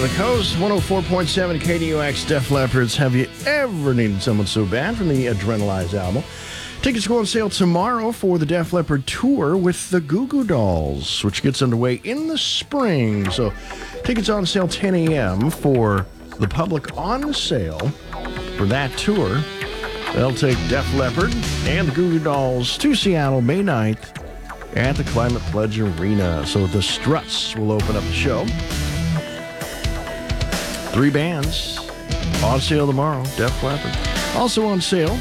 the coast. 104.7 KDUX Def Leppards. Have you ever needed someone so bad from the Adrenalize album? Tickets go on sale tomorrow for the Def Leppard tour with the Goo Goo Dolls, which gets underway in the spring. So tickets on sale 10 a.m. for the public on sale for that tour. They'll take Def Leppard and the Goo Goo Dolls to Seattle May 9th at the Climate Pledge Arena. So the Struts will open up the show. 3 bands on sale tomorrow, Def Leppard. Also on sale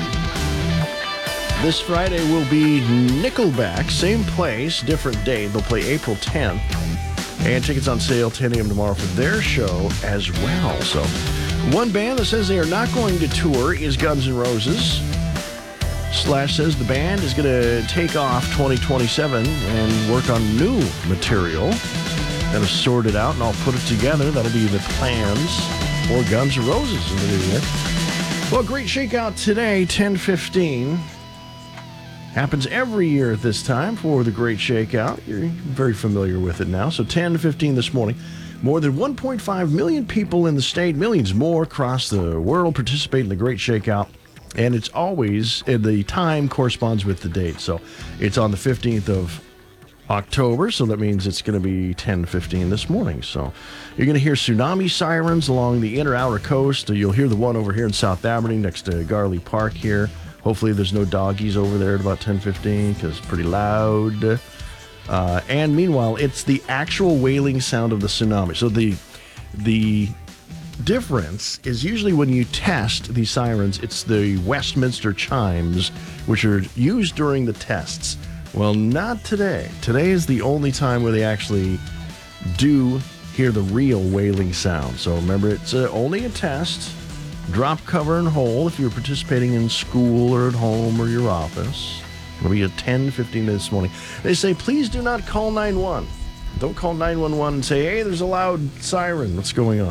this Friday will be Nickelback. Same place, different date. They'll play April 10th. And tickets on sale 10 a.m. tomorrow for their show as well. So one band that says they are not going to tour is Guns N' Roses. Slash says the band is going to take off 2027 and work on new material. Going to sort it out and I'll put it together. That'll be the plans for Guns N' Roses in the new year. Well, great shakeout today, 10:15. Happens every year at this time for the Great Shakeout. You're very familiar with it now. So 10:15 this morning. More than 1.5 million people in the state, millions more across the world participate in the Great Shakeout. And it's always, the time corresponds with the date. So it's on the 15th of October, so that means it's going to be 10:15 this morning. So you're going to hear tsunami sirens along the inner outer coast. You'll hear the one over here in South Aberdeen next to Garley Park here. Hopefully there's no doggies over there at about 10:15 because it's pretty loud. And meanwhile, it's the actual wailing sound of the tsunami. So the difference is usually when you test the sirens, it's the Westminster chimes, which are used during the tests. Well, not today. Today is the only time where they actually do hear the real wailing sound. So remember, it's only a test. Drop, cover, and hold if you're participating in school or at home or your office. It'll be at 10:15 this morning. They say, please do not call 911. Don't call 911 and say, hey, there's a loud siren. What's going on?